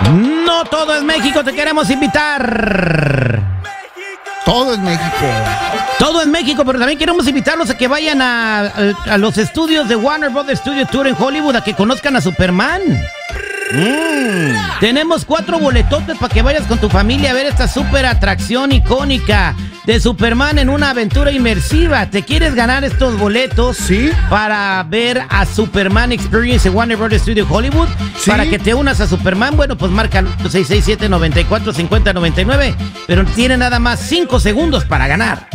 No todo es México, te queremos invitar. Todo es México. Todo es México, pero también queremos invitarlos a que vayan a los estudios de Warner Brothers Studio Tour en Hollywood, a que conozcan a Superman. Tenemos 4 boletotes para que vayas con tu familia a ver esta super atracción icónica de Superman en una aventura inmersiva. ¿Te quieres ganar estos boletos? Sí. Para ver a Superman Experience en Warner Brothers Studio Hollywood. Sí. Para que te unas a Superman, bueno, pues marca 667-945099. Pero tiene nada más 5 segundos para ganar.